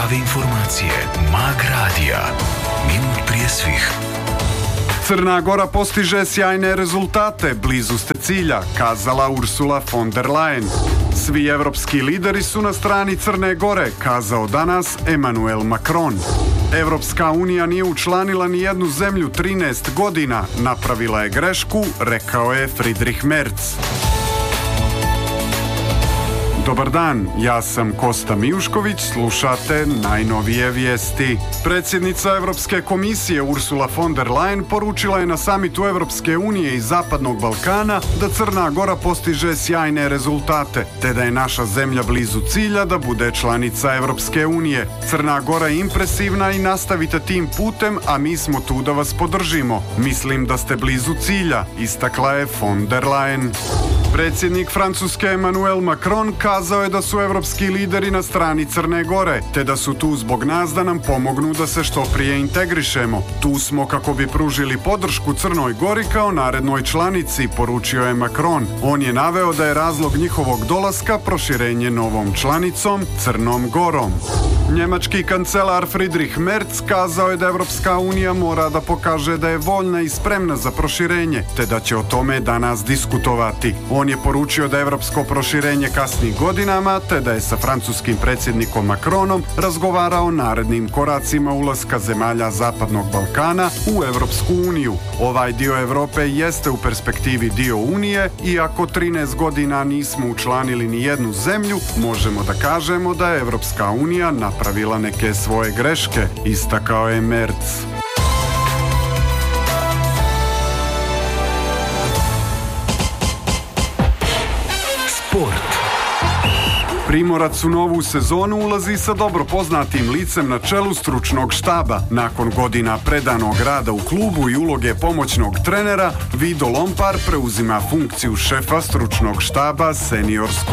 Prave informacije. Mag radija. Minut prije svih. Crna Gora postiže sjajne rezultate, blizu ste cilja, kazala Ursula von der Leyen. Svi evropski lideri su na strani Crne Gore, kazao danas Emmanuel Macron. Evropska unija nije učlanila ni jednu zemlju 13 godina, napravila je grešku, rekao je Friedrich Merz. Dobar dan, ja sam Kosta Mijušković, slušate najnovije vijesti. Predsjednica Europske komisije Ursula von der Leyen poručila je na samitu Europske unije i Zapadnog Balkana da Crna Gora postiže sjajne rezultate, te da je naša zemlja blizu cilja da bude članica Europske unije. Crna Gora je impresivna i nastavite tim putem, a mi smo tu da vas podržimo. Mislim da ste blizu cilja, istakla je von der Leyen. Predsjednik Francuske Emmanuel Macron kazao je da su evropski lideri na strani Crne Gore, te da su tu zbog nas da nam pomognu da se što prije integrišemo. Tu smo kako bi pružili podršku Crnoj Gori kao narednoj članici, poručio je Macron. On je naveo da je razlog njihovog dolaska proširenje novom članicom Crnom Gorom. Njemački kancelar Friedrich Merz kazao je da Evropska unija mora da pokaže da je voljna i spremna za proširenje, te da će o tome danas diskutovati. On je poručio da evropsko proširenje kasni godinama, te da je sa francuskim predsjednikom Macronom razgovarao o narednim koracima ulaska zemalja Zapadnog Balkana u Evropsku uniju. Ovaj dio Europe jeste u perspektivi dio Unije i ako 13 godina nismo učlanili ni jednu zemlju, možemo da kažemo da je Evropska unija napravila neke svoje greške, istakao je Merz. Sport. Primorac u novu sezonu ulazi sa dobro poznatim licem na čelu stručnog štaba. Nakon godina predanog rada u klubu i uloge pomoćnog trenera, Vido Lompar preuzima funkciju šefa stručnog štaba seniorskog